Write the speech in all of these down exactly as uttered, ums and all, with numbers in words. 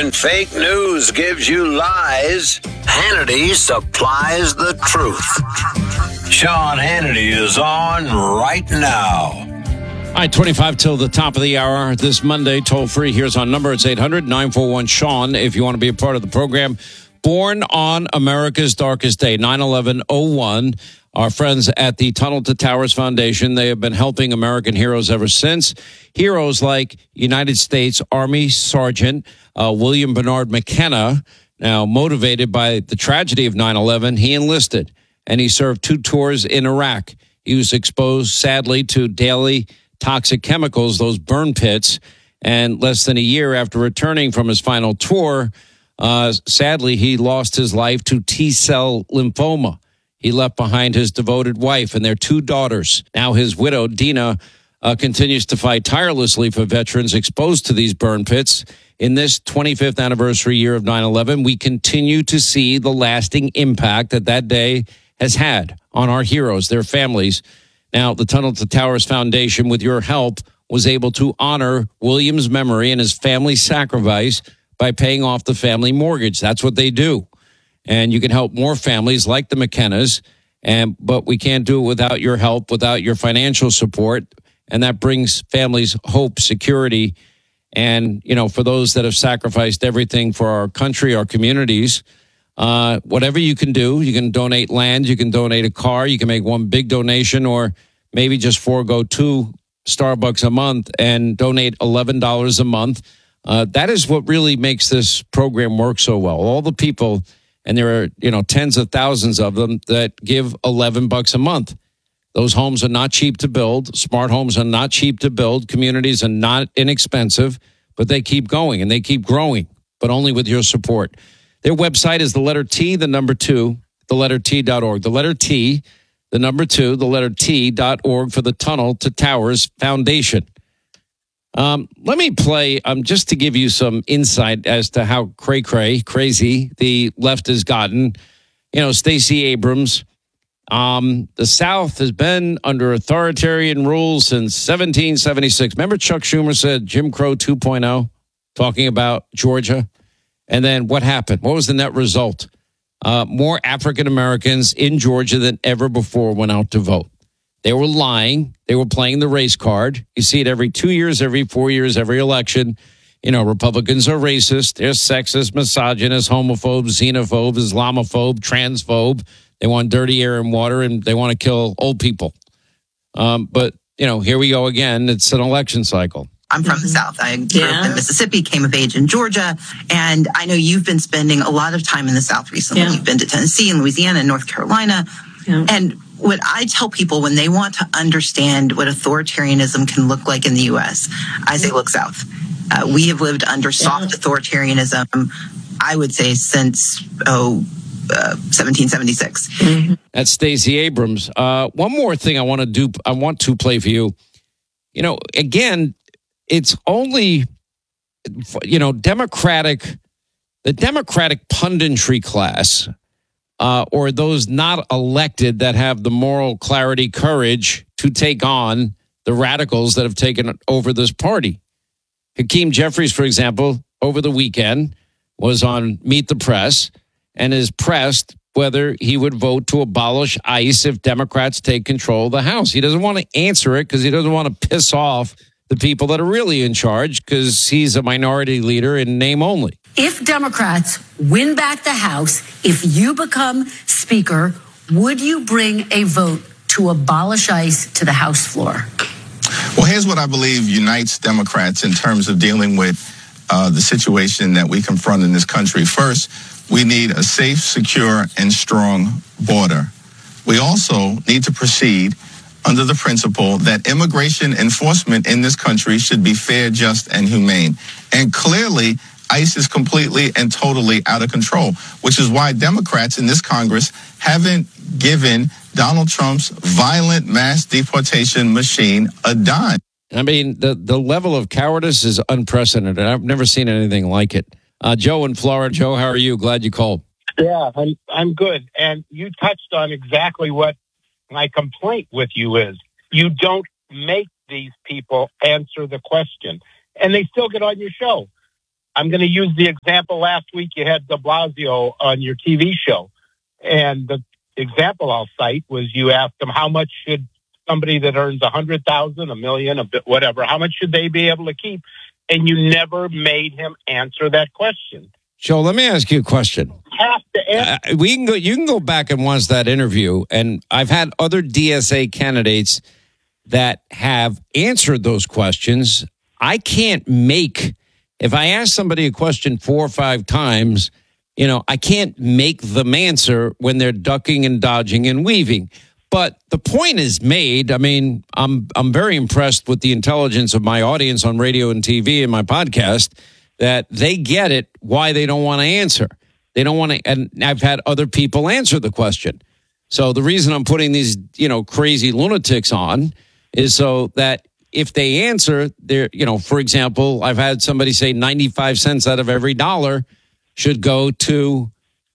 When fake news gives you lies, Hannity supplies the truth. Sean Hannity is on right now. All right, twenty-five till the top of the hour this Monday. Toll free. Here's our number. It's eight hundred nine four one Sean if you want to be a part of the program. Born on America's darkest day, nine eleven oh one. Our friends at the Tunnel to Towers Foundation, they have been helping American heroes ever since. Heroes like United States Army Sergeant uh, William Bernard McKenna. Now, motivated by the tragedy of nine eleven, he enlisted and he served two tours in Iraq. He was exposed, sadly, to daily toxic chemicals, those burn pits. And less than a year after returning from his final tour, uh, sadly, he lost his life to T-cell lymphoma. He left behind his devoted wife and their two daughters. Now his widow, Dina, uh, continues to fight tirelessly for veterans exposed to these burn pits. In this twenty-fifth anniversary year of nine eleven, we continue to see the lasting impact that that day has had on our heroes, their families. Now, the Tunnel to Towers Foundation, with your help, was able to honor William's memory and his family's sacrifice by paying off the family mortgage. That's what they do. And you can help more families like the McKennas, and but we can't do it without your help, without your financial support. And that brings families hope, security. And, you know, for those that have sacrificed everything for our country, our communities, uh, whatever you can do, you can donate land, you can donate a car, you can make one big donation, or maybe just forego two Starbucks a month and donate eleven dollars a month. Uh, that is what really makes this program work so well. All the people, and there are, you know, tens of thousands of them that give eleven bucks a month. Those homes are not cheap to build. Smart homes are not cheap to build. Communities are not inexpensive, but they keep going and they keep growing, but only with your support. Their website is the letter T, the number two, the letter T dot org. The letter T, the number two, the letter T dot org for the Tunnel to Towers Foundation. Um, let me play, um, just to give you some insight as to how cray-cray, crazy the left has gotten. You know, Stacey Abrams, um, the South has been under authoritarian rule since seventeen seventy-six. Remember Chuck Schumer said Jim Crow two point oh, talking about Georgia? And then what happened? What was the net result? Uh, more African Americans in Georgia than ever before went out to vote. They were lying. They were playing the race card. You see it every two years, every four years, every election. You know, Republicans are racist. They're sexist, misogynist, homophobe, xenophobe, Islamophobe, transphobe. They want dirty air and water, and they want to kill old people. Um, but, you know, here we go again. It's an election cycle. I'm from the South. I grew yeah. up in Mississippi, came of age in Georgia. And I know you've been spending a lot of time in the South recently. Yeah. You've been to Tennessee and Louisiana and North Carolina. Yeah. And what I tell people when they want to understand what authoritarianism can look like in the U S, I say, look south. Uh, we have lived under soft yeah. authoritarianism, I would say, since, oh, uh, seventeen seventy-six. Mm-hmm. That's Stacey Abrams. Uh, one more thing I want to do, I want to play for you. You know, again, it's only, you know, Democratic, the Democratic punditry class, uh, or those not elected that have the moral clarity, courage to take on the radicals that have taken over this party. Hakeem Jeffries, for example, over the weekend was on Meet the Press and is pressed whether he would vote to abolish ICE if Democrats take control of the House. He doesn't want to answer it because he doesn't want to piss off the people that are really in charge because he's a minority leader in name only. If Democrats win back the House, if you become Speaker, would you bring a vote to abolish ICE to the House floor? Well, here's what I believe unites Democrats in terms of dealing with uh, the situation that we confront in this country. First, we need a safe, secure, and strong border. We also need to proceed under the principle that immigration enforcement in this country should be fair, just, and humane. And clearly, ICE is completely and totally out of control, which is why Democrats in this Congress haven't given Donald Trump's violent mass deportation machine a dime. I mean, the, the level of cowardice is unprecedented. I've never seen anything like it. Uh, Joe in Florida. Joe, how are you? Glad you called. Yeah, I'm, I'm good. And you touched on exactly what my complaint with you is. You don't make these people answer the question, and they still get on your show. I'm going to use the example last week you had de Blasio on your T V show. And the example I'll cite was you asked him how much should somebody that earns a hundred thousand, a million, a bit, whatever, how much should they be able to keep? And you never made him answer that question. Joe, let me ask you a question. Have to answer. Uh, we can go. You can go back and watch that interview, and I've had other D S A candidates that have answered those questions. I can't make, if I ask somebody a question four or five times, you know, I can't make them answer when they're ducking and dodging and weaving. But the point is made. I mean, I'm I'm very impressed with the intelligence of my audience on radio and T V and my podcast, that they get it why they don't want to answer. They don't want to, and I've had other people answer the question. So the reason I'm putting these, you know, crazy lunatics on is so that if they answer, they're, you know, for example, I've had somebody say ninety-five cents out of every dollar should go to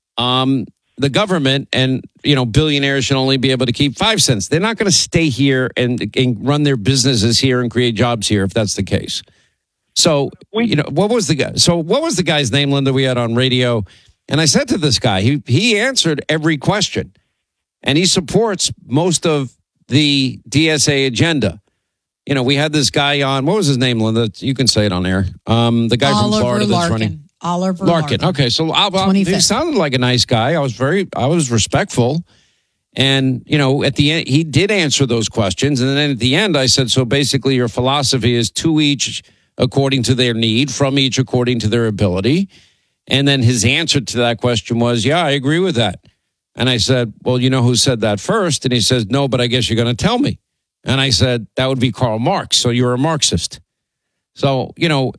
um, the government, and, you know, billionaires should only be able to keep five cents. They're not going to stay here and, and run their businesses here and create jobs here if that's the case. So, you know, what was the guy? So what was the guy's name, Linda, we had on radio? And I said to this guy, he he answered every question, and he supports most of the D S A agenda. You know, we had this guy on. What was his name, Linda? You can say it on air. Um, the guy Oliver from Florida that's Larkin. running. Oliver Larkin. Larkin. Okay, so I, I, he sounded like a nice guy. I was very, I was respectful, and you know, at the end, he did answer those questions, and then at the end, I said, so basically, your philosophy is to each according to their need, from each according to their ability. And then his answer to that question was, yeah, I agree with that. And I said, well, you know who said that first? And he says, no, but I guess you're going to tell me. And I said, that would be Karl Marx. So you're a Marxist. So, you know,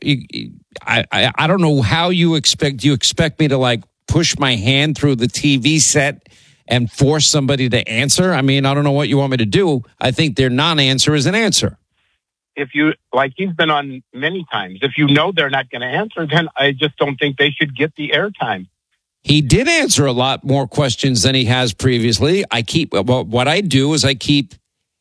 I, I, I don't know how you expect, you expect me to like push my hand through the T V set and force somebody to answer? I mean, I don't know what you want me to do. I think their non-answer is an answer. If you, like he's been on many times, if you know they're not going to answer, then I just don't think they should get the airtime. He did answer a lot more questions than he has previously. I keep, well, what I do is I keep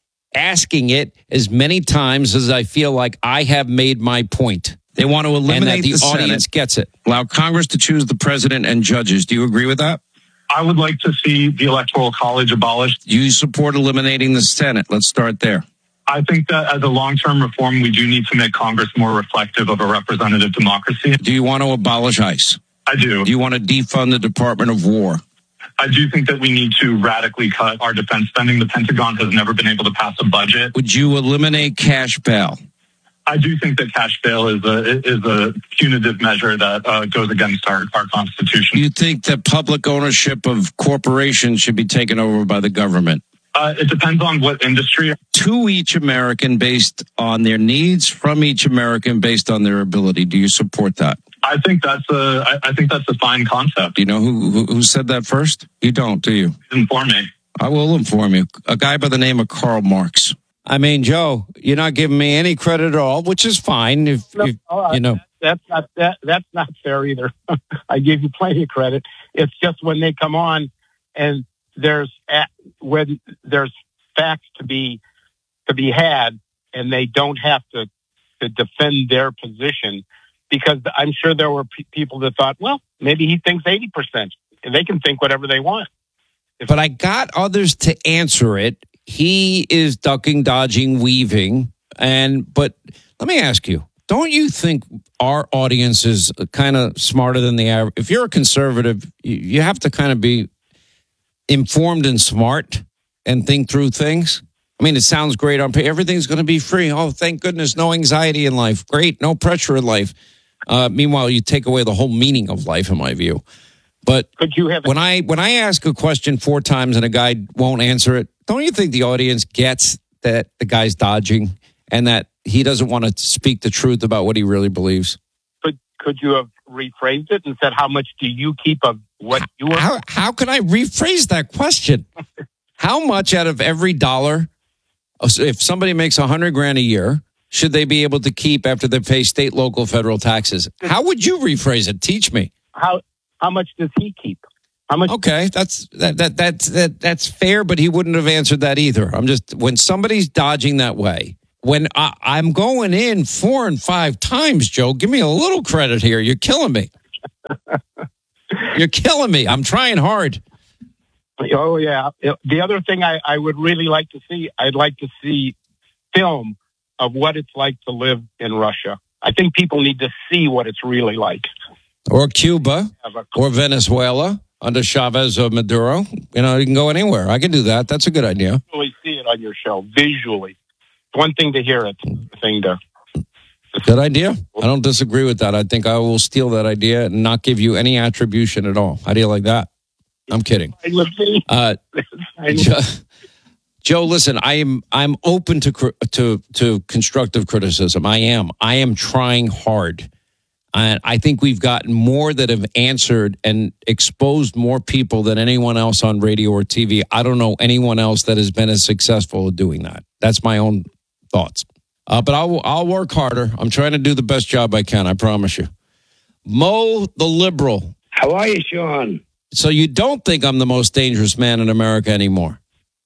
asking it as many times as I feel like I have made my point. They want to eliminate and that the, the audience Senate, gets it. Allow Congress to choose the president and judges. Do you agree with that? I would like to see the Electoral College abolished. You support eliminating the Senate. Let's start there. I think that as a long-term reform, we do need to make Congress more reflective of a representative democracy. Do you want to abolish ICE? I do. Do you want to defund the Department of War? I do think that we need to radically cut our defense spending. The Pentagon has never been able to pass a budget. Would you eliminate cash bail? I do think that cash bail is a is a punitive measure that uh, goes against our, our Constitution. You think that public ownership of corporations should be taken over by the government? Uh, it depends on what industry. To each American based on their needs, from each American based on their ability. Do you support that? I think that's a I, I think that's a fine concept. Do you know who, who who said that first? You don't, do you? Inform me. I will inform you. A guy by the name of Karl Marx. I mean, Joe, you're not giving me any credit at all, which is fine. If, No, if uh, you know, that's not that that's not fair either. I give you plenty of credit. It's just when they come on and there's when there's facts to be to be had, and they don't have to to defend their position, because I'm sure there were pe- people that thought, well, maybe he thinks eighty percent, and they can think whatever they want. If- but I got others to answer it. He is ducking, dodging, weaving, and but let me ask you: don't you think our audience is kind of smarter than the average? If you're a conservative, you, you have to kind of be informed and smart and think through things. I mean, it sounds great on paper. Everything's going to be free. Oh, thank goodness. No anxiety in life. Great. No pressure in life. Uh, meanwhile, you take away the whole meaning of life, in my view. But Could you have when I when I ask a question four times and a guy won't answer it, don't you think the audience gets that the guy's dodging and that he doesn't want to speak the truth about what he really believes? could could you have rephrased it and said, how much do you keep of what you are? How, how can I rephrase that question? How much out of every dollar, if somebody makes a hundred grand a year, should they be able to keep after they pay state, local, federal taxes? How would you rephrase it? Teach me. How how much does he keep? How much? Okay, that's that that that's that, that's fair, but he wouldn't have answered that either. I'm just when somebody's dodging that way, when I, I'm going in four and five times, Joe, give me a little credit here. You're killing me. You're killing me. I'm trying hard. Oh, yeah. The other thing I, I would really like to see, I'd like to see film of what it's like to live in Russia. I think people need to see what it's really like. Or Cuba, or Venezuela under Chavez or Maduro. You know, you can go anywhere. I can do that. That's a good idea. Visually see it on your show, visually. One thing to hear it, the thing to... Good idea. I don't disagree with that. I think I will steal that idea and not give you any attribution at all. How do you like that? I'm kidding. Uh, Joe, Joe, listen, I am I'm open to to to constructive criticism. I am. I am trying hard. And I think we've gotten more that have answered and exposed more people than anyone else on radio or T V. I don't know anyone else that has been as successful at doing that. That's my own thoughts. Uh, but I'll I'll work harder. I'm trying to do the best job I can. I promise you. Mo, the liberal. How are you, Sean? So you don't think I'm the most dangerous man in America anymore?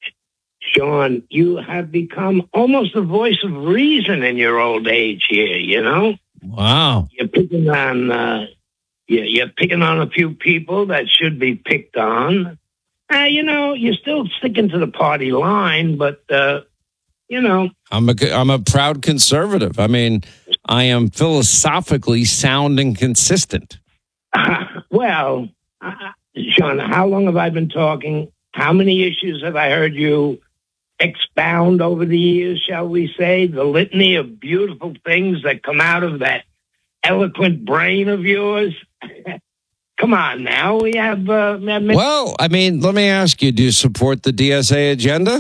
Sean, you have become almost the voice of reason in your old age here, you know? Wow. You're picking on, uh, you're, you're picking on a few people that should be picked on. Uh, you know, you're still sticking to the party line, but, uh, you know. I'm a, I'm a proud conservative. I mean, I am philosophically sound and consistent. Uh, well, uh, Sean, how long have I been talking? How many issues have I heard you expound over the years, shall we say? The litany of beautiful things that come out of that eloquent brain of yours. Come on now. We have... Uh, well, I mean, let me ask you, do you support the D S A agenda?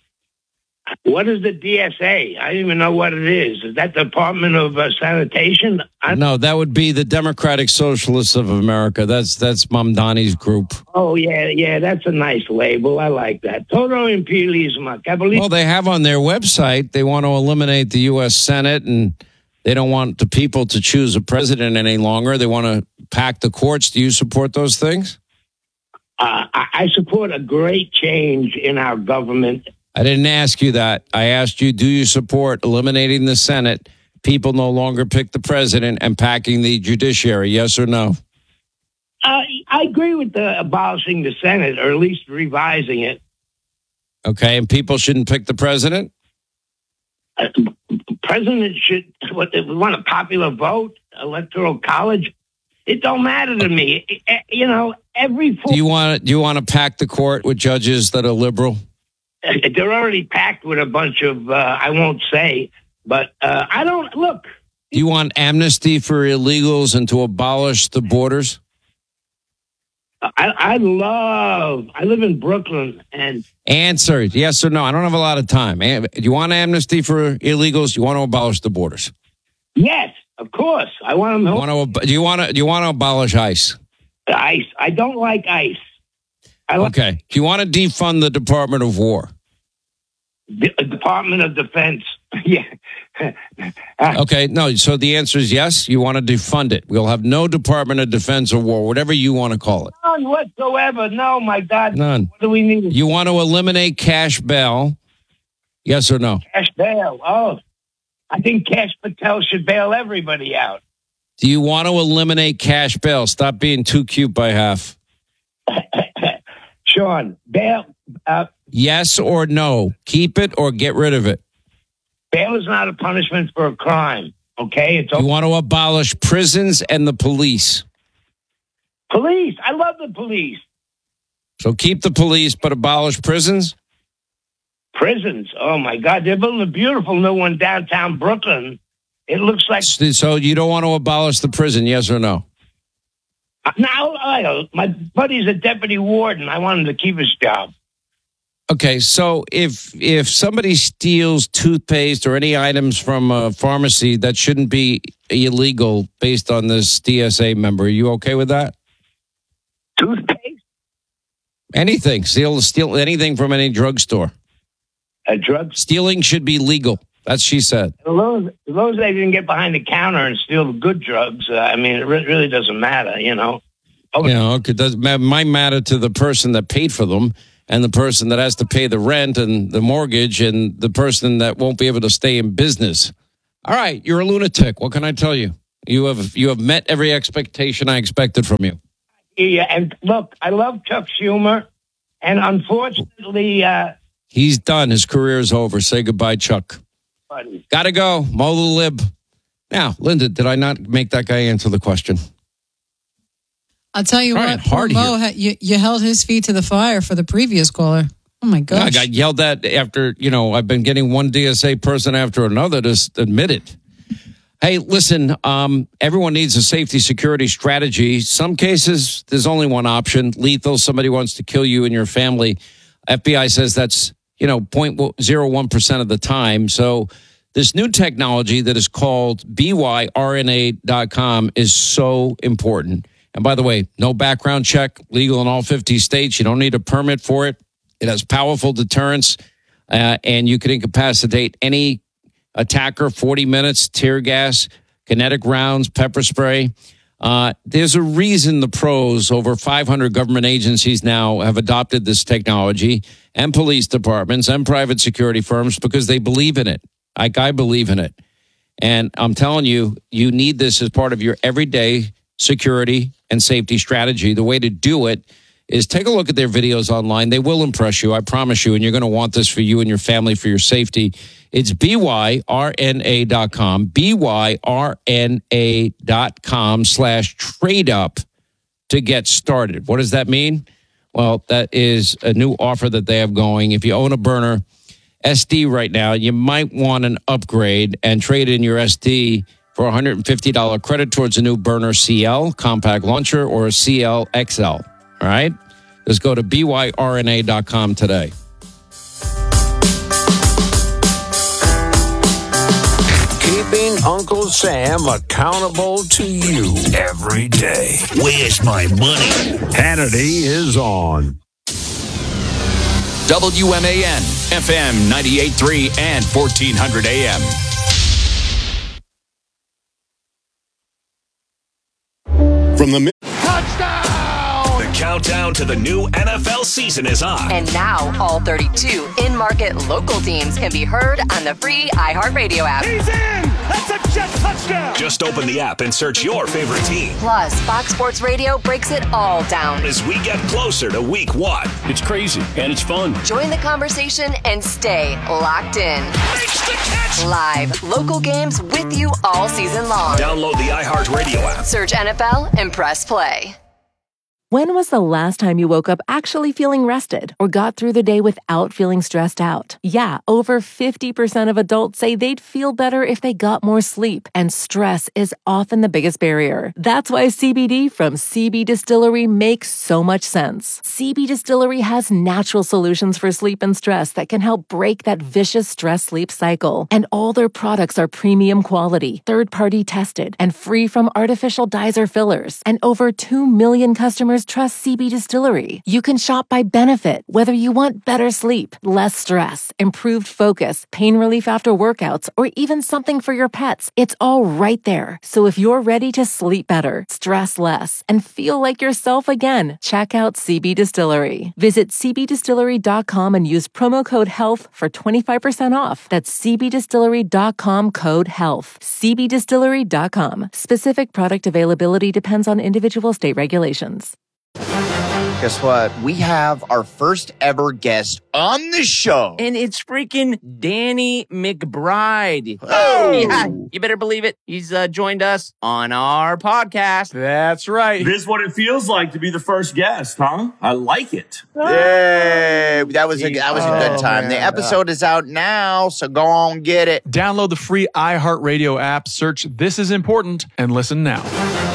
What is the D S A? I don't even know what it is. Is that the Department of uh, Sanitation? I- no, that would be the Democratic Socialists of America. That's that's Mamdani's group. Oh, yeah, yeah, that's a nice label. I like that. Todo imperialismo. Well, they have on their website, they want to eliminate the U S Senate, and they don't want the people to choose a president any longer. They want to pack the courts. Do you support those things? Uh, I-, I support a great change in our government. I didn't ask you that. I asked you, do you support eliminating the Senate, people no longer pick the president, and packing the judiciary? Yes or no? Uh, I agree with the abolishing the Senate, or at least revising it. Okay, and people shouldn't pick the president? Uh, president should, what, they want a popular vote, electoral college. It don't matter to me. It, it, you know, every... Do you want, do you want to pack the court with judges that are liberal? They're already packed with a bunch of, uh, I won't say, but uh, I don't, look. Do you want amnesty for illegals and to abolish the borders? I, I love, I live in Brooklyn and. Answer, yes or no. I don't have a lot of time. Do you want amnesty for illegals? Do you want to abolish the borders? Yes, of course. I want them. You want to, do you want to, do you want to abolish ICE? ICE. I don't like ICE. I like okay. Do you want to defund the Department of War? The Department of Defense. Yeah. Okay. No. So the answer is yes. You want to defund it. We'll have no Department of Defense or War, whatever you want to call it. None whatsoever. No, my God. None. What do we need? You want to eliminate cash bail? Yes or no? Cash bail. Oh, I think Cash Patel should bail everybody out. Do you want to eliminate cash bail? Stop being too cute by half. Sean, bail. Uh, yes or no? Keep it or get rid of it? Bail is not a punishment for a crime, okay? It's you want to abolish prisons and the police? Police. I love the police. So keep the police, but abolish prisons? Prisons. Oh, my God. They're building a beautiful new one downtown Brooklyn. It looks like... So you don't want to abolish the prison, yes or no? Now, I, my buddy's a deputy warden. I want him to keep his job. Okay, so if if somebody steals toothpaste or any items from a pharmacy, that shouldn't be illegal based on this D S A member. Are you okay with that? Toothpaste? Anything. Steal, steal anything from any drugstore. A drug? Stealing should be legal. That's she said. As long as, as long as they didn't get behind the counter and steal the good drugs, uh, I mean, it re- really doesn't matter, you know. Oh, you know, it does, might matter to the person that paid for them. and the person that has to pay the rent and the mortgage and the person that won't be able to stay in business. All right, you're a lunatic. What can I tell you? You have you have met every expectation I expected from you. Yeah, and look, I love Chuck Schumer, and unfortunately... Uh, He's done. His career is over. Say goodbye, Chuck. Buddy. Gotta go. Mo the lib. Now, Linda, did I not make that guy answer the question? I'll tell you Trying what, poor hard Mo, here. ha- you, you held his feet to the fire for the previous caller. Oh, my gosh. I got yelled at after, you know, I've been getting one D S A person after another to s- admit it. Hey, listen, um, everyone needs a safety security strategy. Some cases, there's only one option, lethal. Somebody wants to kill you and your family. F B I says that's, you know, zero point zero one percent of the time. So this new technology that is called B Y R N A dot com is so important. And by the way, no background check, legal in all fifty states. You don't need a permit for it. It has powerful deterrence, uh, and you can incapacitate any attacker, forty minutes, tear gas, kinetic rounds, pepper spray. Uh, there's a reason the pros, over five hundred government agencies now have adopted this technology, and police departments and private security firms, because they believe in it. Like I believe in it. And I'm telling you, you need this as part of your everyday security and safety strategy. The way to do it is take a look at their videos online. They will impress you, I promise you, and you're going to want this for you and your family for your safety. It's B Y R N A dot com, B Y R N A dot com slash trade up to get started. What does that mean? Well, that is a new offer that they have going. If you own a burner S D right now, you might want an upgrade and trade in your S D for a one hundred fifty dollars credit towards a new burner C L, compact launcher, or a C L X L. All right? Just go to B Y R N A dot com today. Keeping Uncle Sam accountable to you every day. Where's my money? Hannity is on. W M A N, F M ninety-eight point three and fourteen hundred A M. From the Touchdown! The countdown to the new N F L season is on. And now all thirty-two in-market local teams can be heard on the free iHeartRadio app. He's in! That's a jet touchdown! Just open the app and search your favorite team. Plus, Fox Sports Radio breaks it all down as we get closer to week one. It's crazy and it's fun. Join the conversation and stay locked in. Makes the catch! Live local games with you all season long. Download the iHeartRadio app. Search N F L and press play. When was the last time you woke up actually feeling rested or got through the day without feeling stressed out? Yeah, over fifty percent of adults say they'd feel better if they got more sleep, and stress is often the biggest barrier. That's why C B D from C B Distillery makes so much sense. C B Distillery has natural solutions for sleep and stress that can help break that vicious stress-sleep cycle. And all their products are premium quality, third-party tested, and free from artificial dyes or fillers. And over two million customers trust C B Distillery. You can shop by benefit, whether you want better sleep, less stress, improved focus, pain relief after workouts, or even something for your pets. It's all right there. So if you're ready to sleep better, stress less, and feel like yourself again, check out C B Distillery. Visit C B distillery dot com and use promo code HEALTH for twenty-five percent off. That's C B distillery dot com code HEALTH. C B distillery dot com. Specific product availability depends on individual state regulations. Guess what? We have our first ever guest on the show. And it's freaking Danny McBride. Oh! Yeah, you better believe it. He's uh, joined us on our podcast. That's right. This is what it feels like to be the first guest, huh? I like it. Yay! That was a, that was a good Oh, time. man. The episode is out now, so go on get it. Download the free iHeartRadio app, search This Is Important, and listen now.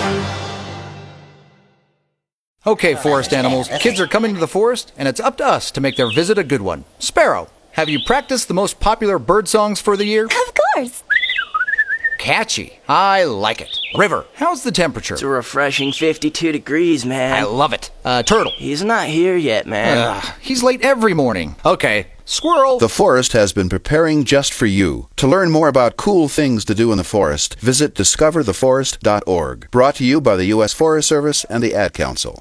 Okay, forest animals, kids are coming to the forest, and it's up to us to make their visit a good one. Sparrow, have you practiced the most popular bird songs for the year? Of course. Catchy. I like it. River, how's the temperature? It's a refreshing fifty-two degrees, man. I love it. Uh, Turtle. He's not here yet, man. Ugh, he's late every morning. Okay. Squirrel. The forest has been preparing just for you. To learn more about cool things to do in the forest, visit discover the forest dot org. Brought to you by the U S Forest Service and the Ad Council.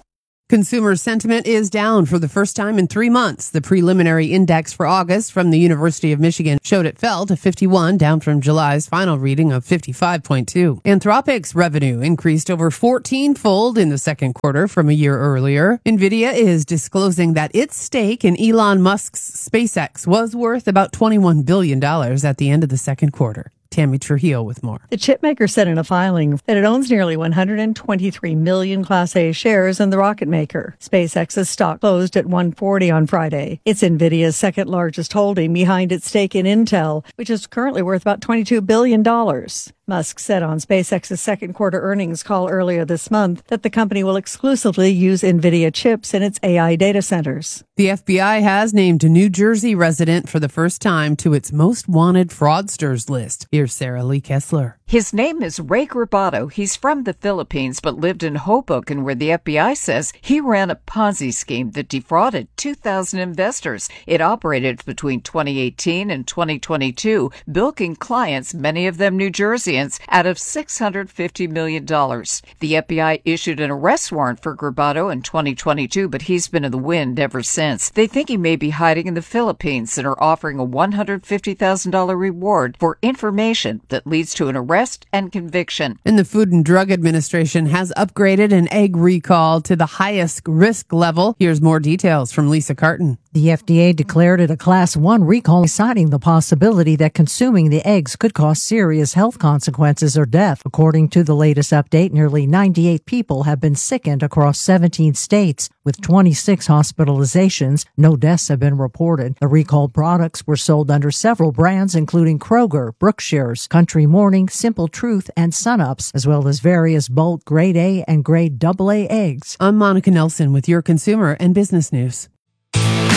Consumer sentiment is down for the first time in three months. The preliminary index for August from the University of Michigan showed it fell to fifty-one, down from July's final reading of fifty-five point two. Anthropic's revenue increased over fourteen-fold in the second quarter from a year earlier. NVIDIA is disclosing that its stake in Elon Musk's SpaceX was worth about twenty-one billion dollars at the end of the second quarter. Tammy Trujillo with more. The chipmaker said in a filing that it owns nearly one hundred twenty-three million Class A shares in the rocket maker. SpaceX's stock closed at one forty on Friday. It's NVIDIA's second largest holding behind its stake in Intel, which is currently worth about twenty-two billion dollars. Musk said on SpaceX's second quarter earnings call earlier this month that the company will exclusively use NVIDIA chips in its A I data centers. The F B I has named a New Jersey resident for the first time to its most wanted fraudsters list. Here's Sarah Lee Kessler. His name is Ray Grabato. He's from the Philippines but lived in Hoboken, where the F B I says he ran a Ponzi scheme that defrauded two thousand investors. It operated between twenty eighteen and twenty twenty-two, bilking clients, many of them New Jerseyans, out of six hundred fifty million dollars. The F B I issued an arrest warrant for Grabato in twenty twenty-two, but he's been in the wind ever since. They think he may be hiding in the Philippines and are offering a one hundred fifty thousand dollars reward for information that leads to an arrest and conviction. And the Food and Drug Administration has upgraded an egg recall to the highest risk level. Here's more details from Lisa Carton. The F D A declared it a Class one recall, citing the possibility that consuming the eggs could cause serious health consequences or death. According to the latest update, nearly ninety-eight people have been sickened across seventeen states, with twenty-six hospitalizations. No deaths have been reported. The recalled products were sold under several brands, including Kroger, Brookshire's, Country Morning, Simple Truth, and Sunups, as well as various bulk grade A and grade double A eggs. I'm Monica Nelson with your consumer and business news.